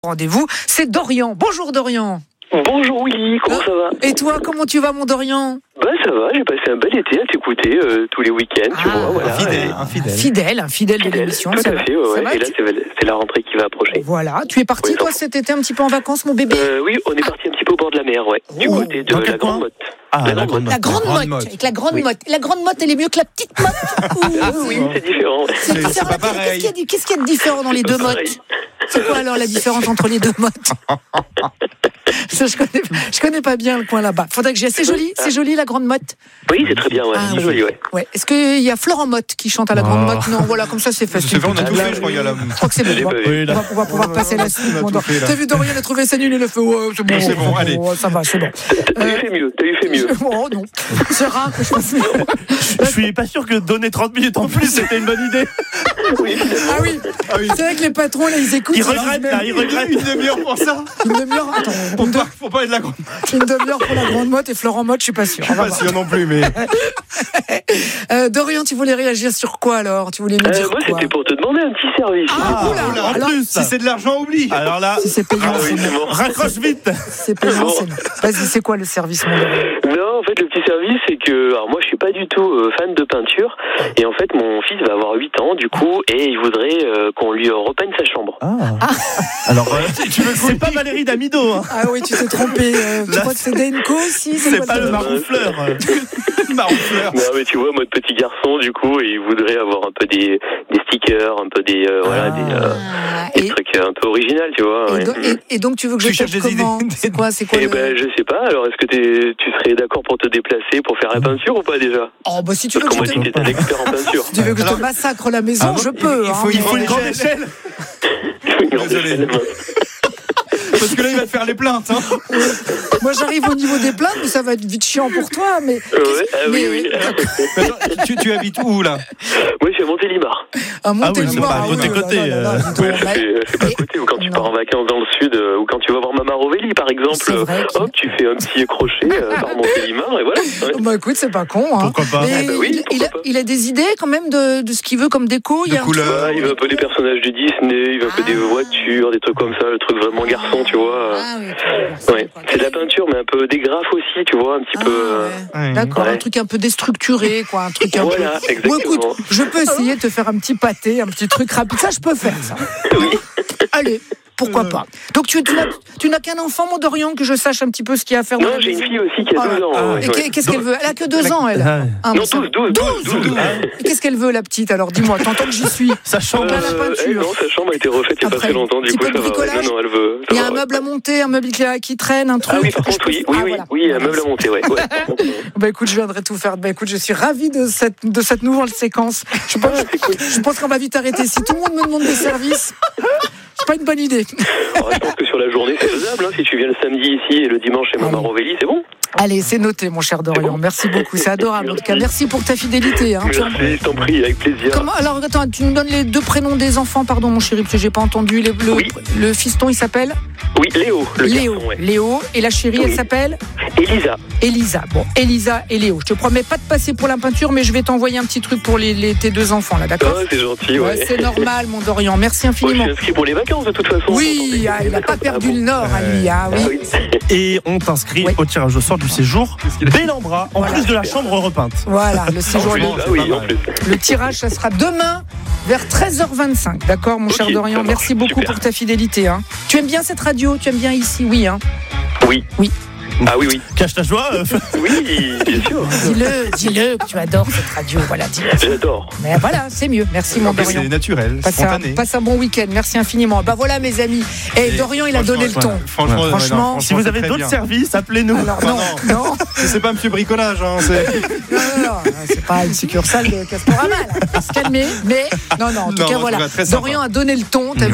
Rendez-vous, c'est Dorian. Bonjour Dorian. Bonjour Willy, comment ça va? Et toi, comment tu vas mon Dorian? Bah ça va, j'ai passé un bel été à t'écouter tous les week-ends, tu vois, voilà. Un fidèle de l'émission. Tout Ça à va. fait, ouais. Et là c'est la rentrée qui va approcher. Voilà, tu es parti toi cet été un petit peu en vacances mon bébé? Oui, on est parti un petit peu au bord de la mer, ouais. Du côté de la Grande Motte. La grande motte. Avec la grande motte. La grande motte, elle est mieux que la petite motte. Oui, c'est différent. C'est pas pareil. Qu'est-ce qu'il y a de différent dans les deux mottes? C'est quoi alors la différence entre les deux mottes? Ça, je connais pas bien le coin là-bas. Faudrait que j'y aille. C'est joli la grande motte. Oui, c'est très bien, ouais. C'est joli, ouais. Ouais. Est-ce qu'il y a Florent Motte qui chante à la grande motte? Non, voilà, comme ça c'est facile. C'est fait, on a tout fait, je crois. Je crois que c'est bon. On va pouvoir passer la suite. T'as vu Dorian a trouvé ça nul, il a fait c'est bon. C'est bon, allez. Ça va, c'est bon. T'as eu fait mieux. Oh non, c'est rare que je fasse mieux. Je suis pas sûr que donner 30 minutes en plus c'était une bonne idée. Ah oui. C'est vrai que les patrons là ils écoutent. Ils regrettent Une demi-heure pour ça. Une demi-heure. Attends. Faut pas être la grande. Une demi-heure pour la grande motte et Florent Motte, je suis pas sûr. Je suis pas sûr non plus, mais. Dorian, tu voulais réagir sur quoi alors? Tu voulais nous dire moi, quoi? c'était pour te demander un petit service. Oula. En Alors, plus, Si c'est de l'argent, oublie. alors là, si c'est payant, c'est c'est bon. bon. raccroche vite. C'est payant, c'est bon. Vas-y, c'est quoi le service, mon Dorian? Non, en fait, le petit service, c'est que, alors moi, je suis pas du tout fan de peinture, et en fait, mon fils va avoir 8 ans, du coup, et il voudrait qu'on lui repeigne sa chambre. Alors, tu veux c'est pas Valérie Damido, hein. Ah oui, tu t'es trompé. Tu crois que c'est Denko aussi? C'est quoi pas le marron-fleur. Marron-fleur. Non, mais tu vois, mode petit garçon, du coup, et il voudrait avoir un peu des stickers, un peu des trucs un peu original, tu vois. Ouais. Et donc, tu veux que je Tu cherches t'aide des comment? idées. C'est quoi Eh ben, je sais pas, alors est-ce que tu serais d'accord pour te déplacer pour faire la peinture ou pas déjà? Oh, bah si tu veux Parce que qu'on je m'a dit que te... t'étais un expert en peinture. Si tu veux que je te massacre la maison, je peux. Il faut une grande échelle. Désolé. Parce que là, il va te faire les plaintes. Moi, j'arrive au niveau des plaintes, mais ça va être vite chiant pour toi. Mais Oui. Tu habites où, là? Oui, je suis à Montélimar. à c'est pas Montélimar, à côté. C'est pas à côté, ou quand tu pars en vacances dans le sud, ou quand tu vas voir Mama Rovelli, par exemple, C'est vrai hop, tu fais un petit crochet par Montélimar, et voilà. Ouais. Bah écoute, c'est pas con. Hein. Pourquoi pas? Et oui, pourquoi pas. il a des idées quand même de ce qu'il veut comme déco. Il y a couleur. Ouais, il veut un peu des personnages de Disney, il veut un peu des voitures, des trucs comme ça, le truc vraiment garçon, tu vois. Ah oui. Ouais. C'est de la peinture, mais un peu des graphes aussi, tu vois, un petit peu. Ouais. D'accord, Ouais. un truc un peu déstructuré, quoi, un truc un Voilà, peu. exactement. Bon, écoute, je peux essayer de te faire un petit pâté, un petit truc rapide. Ça, je peux faire ça. Oui. Allez. Pourquoi pas? Donc tu n'as qu'un enfant, mon Dorian, que je sache un petit peu ce qu'il y a à faire dans Non, la j'ai une maison. fille aussi qui a 12 ans. Et ouais. qu'est-ce qu'elle veut? Elle a que 2 ans, elle. Ah, Non, bon, ça- 12. Et qu'est-ce qu'elle veut, la petite? Alors, dis-moi, t'entends que j'y suis. Ça change. la peinture. Non, sa chambre a été refaite il y a pas Après, très longtemps, du petit coup, peu de ça va. bricolage. Non, elle veut. Il y a un meuble à monter, un meuble qui traîne, un truc. Ah oui, par contre, oui, voilà. un meuble à monter, ouais. Bah écoute, je viendrai tout faire. Bah écoute, je suis ravie de cette nouvelle séquence. Je pense qu'on va vite arrêter. Si tout le monde me demande des services, c'est pas une bonne idée. Alors, je pense que sur la journée, c'est faisable. Hein. Si tu viens le samedi ici et le dimanche chez Mama Rovelli, c'est bon. Allez, c'est noté, mon cher Dorian. Merci beaucoup, c'est adorable. En tout cas, merci pour ta fidélité. Hein. Merci, je t'en prie, avec plaisir. Comment, alors, attends, tu nous donnes les 2 prénoms des enfants, pardon, mon chéri, parce que j'ai pas entendu. Oui. Le fiston, il s'appelle Oui, Léo, le Léo. garçon, ouais. Léo. Et la chérie, Oui. elle s'appelle Elisa. Elisa. Bon, Elisa et Léo. Je te promets pas de passer pour la peinture, mais je vais t'envoyer un petit truc pour tes 2 enfants, là, d'accord? Ah, c'est gentil, ouais. Ouais, c'est normal, mon Dorian. Merci Moi, je infiniment. suis inscrit pour les vacances, de toute façon. Oui, il n'a pas perdu le nord, à lui. Ah, oui. Et on t'inscrit Oui. au tirage au sort du séjour Bellambra, en Voilà. plus de la chambre repeinte. Voilà, le séjour. Ah oui, en plus. Le tirage, ça sera demain vers 13h25. D'accord, mon cher Ok, Dorian? ça marche. Merci beaucoup Super. pour ta fidélité. Hein. Tu aimes bien cette radio? Tu aimes bien ici? Oui. Hein. Oui. Oui. Ah oui. Cache ta joie. Oui, bien sûr. Dis-le que tu adores cette radio. Voilà, dis-le. J'adore. Mais voilà, c'est mieux. Merci, mon Dorian. C'est naturel, spontané. Passe un bon week-end. Merci infiniment. Bah voilà, mes amis. Et Dorian, il a donné le ton. Franchement, Si vous avez c'est très d'autres bien. services, appelez-nous. Alors, non. C'est pas Monsieur Bricolage, hein. Non, c'est pas une succursale de Castorama, là. Faut se calmer. Mais, non, en tout Non, cas, en tout voilà. cas, très sympa. Dorian a donné le ton. T'as vu,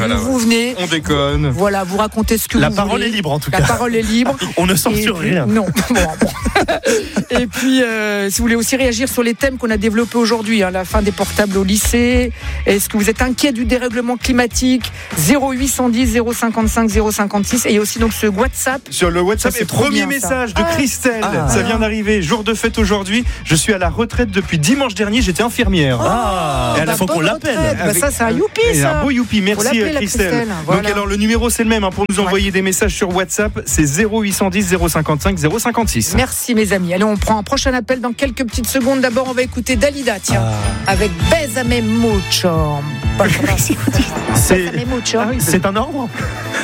Voilà, ouais. vous venez. On déconne. Voilà, vous racontez ce que La vous parole voulez. est libre, en tout cas. La parole est libre. On ne censure plus. rien. Non. Bon. Et puis, si vous voulez aussi réagir sur les thèmes qu'on a développés aujourd'hui, la fin des portables au lycée, est-ce que vous êtes inquiet du dérèglement climatique, 0810 055 056, et il y a aussi donc ce WhatsApp. Sur le WhatsApp, Ça, c'est et trop premier bien, ça. message de Christelle. Ça vient d'arriver. Jour de fête aujourd'hui. Je suis à la retraite depuis dimanche dernier. J'étais infirmière. Et il faut qu'on bonne l'appelle. retraite. Ça, c'est un youpi, Et ça. un beau youpi. Faut Merci l'appeler, la Christelle. Christelle. Voilà. Donc alors le numéro c'est le même pour nous envoyer des messages sur WhatsApp. C'est 0810 055 056. Merci mes amis. Allez, on prend un prochain appel dans quelques petites secondes. D'abord, on va écouter Dalida, tiens, avec Bésame mucho. C'est Bésame mucho. un ordre.